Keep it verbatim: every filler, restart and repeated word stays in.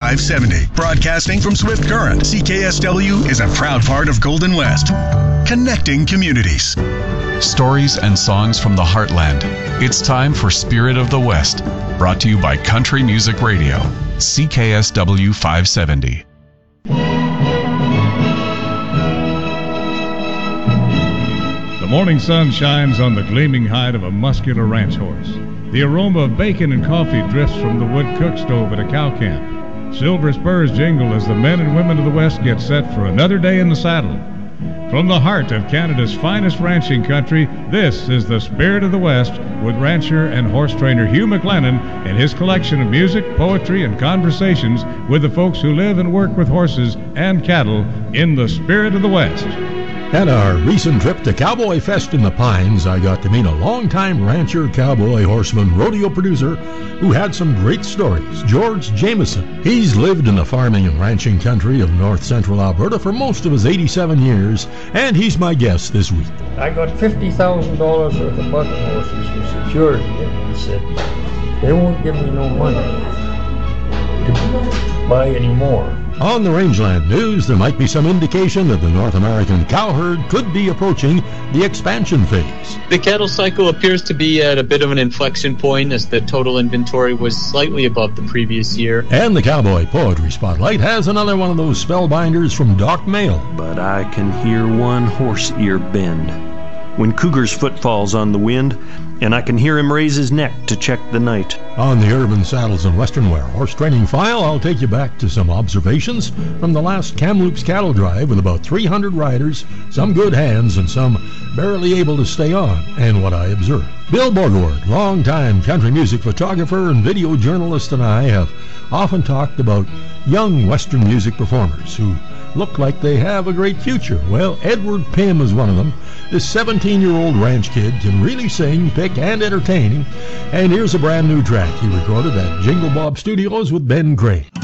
five seventy. Broadcasting from Swift Current, C K S W is a proud part of Golden West. Connecting communities. Stories and songs from the heartland. It's time for Spirit of the West. Brought to you by Country Music Radio, C K S W five seventy. The morning sun shines on the gleaming hide of a muscular ranch horse. The aroma of bacon and coffee drifts from the wood cook stove at a cow camp. Silver spurs jingle as the men and women of the West get set for another day in the saddle. From the heart of Canada's finest ranching country, this is the Spirit of the West with rancher and horse trainer Hugh McLennan and his collection of music, poetry, and conversations with the folks who live and work with horses and cattle in the Spirit of the West. At our recent trip to Cowboy Fest in the Pines, I got to meet a longtime rancher, cowboy, horseman, rodeo producer who had some great stories, George Jameson. He's lived in the farming and ranching country of north central Alberta for most of his eighty-seven years, and he's my guest this week. I got fifty thousand dollars worth of bucking horses for security, and he said, they won't give me no money to buy any more. On the Rangeland News, there might be some indication that the North American cow herd could be approaching the expansion phase. The cattle cycle appears to be at a bit of an inflection point as the total inventory was slightly above the previous year. And the Cowboy Poetry Spotlight has another one of those spellbinders from Doc Mail. But I can hear one horse ear bend when Cougar's foot falls on the wind, and I can hear him raise his neck to check the night. On the Urban Saddles and Western Wear Horse Training File, I'll take you back to some observations from the last Kamloops cattle drive with about three hundred riders, some good hands and some barely able to stay on, and what I observed. Bill Borgward, longtime country music photographer and video journalist, and I have often talked about young Western music performers who look like they have a great future. Well, Edward Pym is one of them. This seventeen-year-old ranch kid can really sing, pick, and entertain. And here's a brand new track he recorded at Jingle Bob Studios with Ben Crane.